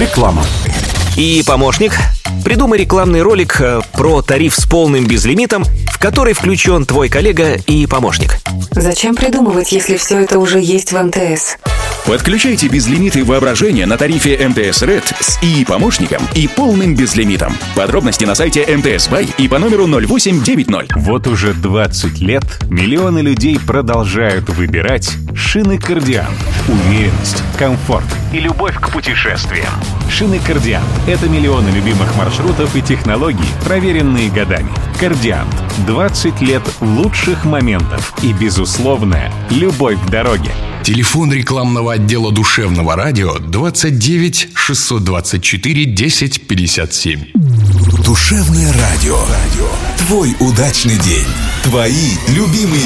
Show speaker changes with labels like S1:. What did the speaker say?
S1: Реклама.
S2: И помощник. Придумай рекламный ролик про тариф с полным безлимитом, в который включен твой коллега и помощник.
S3: Зачем придумывать, если все это уже есть в МТС?
S4: Подключайте безлимиты воображения на тарифе МТС Red с ИИ-помощником и полным безлимитом. Подробности на сайте МТС Бай и по номеру 0890.
S5: Вот уже 20 лет миллионы людей продолжают выбирать шины Кардиант. Уверенность, комфорт и любовь к путешествиям. Шины Кардиант — это миллионы любимых маршрутов и технологий, проверенные годами. Кардиант. 20 лет лучших моментов и безусловная любовь к дороге.
S6: Телефон рекламного отдела душевного радио 29 624 10 57.
S7: Душевное радио. Твой удачный день. Твои любимые